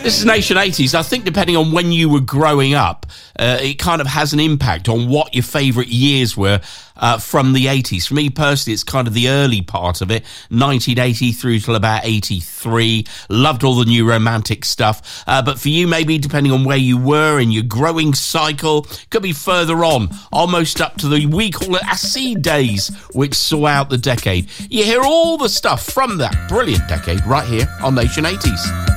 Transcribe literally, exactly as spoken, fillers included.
This is Nation eighties. I think depending on when you were growing up, uh, it kind of has an impact on what your favourite years were uh, from the eighties. For me personally, it's kind of the early part of it, nineteen eighty through till about eighty-three. Loved all the new romantic stuff. Uh, but for you, maybe depending on where you were in your growing cycle, could be further on, almost up to the, we call it acid days, which saw out the decade. You hear all the stuff from that brilliant decade right here on Nation eighties.